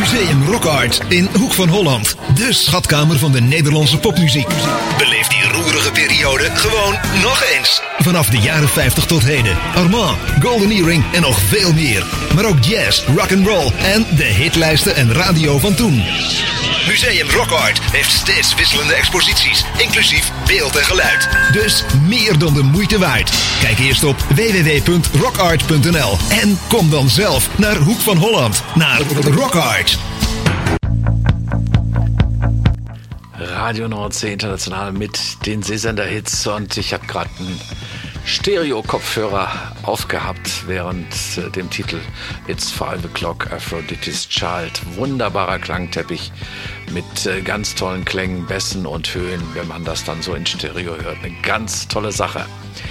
Museum Rock Art in Hoek van Holland. De schatkamer van de Nederlandse popmuziek. Beleef die roerige periode gewoon nog eens. Vanaf de jaren 50 tot heden. Armand, Golden Earring en nog veel meer. Maar ook jazz, rock'n'roll en de hitlijsten en radio van toen. Museum Rock Art heeft steeds wisselende exposities, inclusief beeld en geluid. Dus meer dan de moeite waard. Kijk eerst op www.rockart.nl en kom dan zelf naar Hoek van Holland, naar Rock Art. Radio Nordsee International mit den Seesender-Hits und ich habe gerade einen Stereo-Kopfhörer aufgehabt während dem Titel It's 5 O'Clock, Aphrodite's Child. Wunderbarer Klangteppich mit ganz tollen Klängen, Bässen und Höhen, wenn man das dann so in Stereo hört. Eine ganz tolle Sache.